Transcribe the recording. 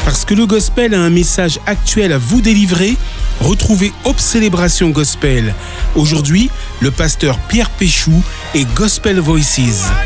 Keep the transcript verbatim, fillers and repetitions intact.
Parce que le gospel a un message actuel à vous délivrer, retrouvez Hope Célébration Gospel. Aujourd'hui, le pasteur Pierre Péchou et Gospel Voices.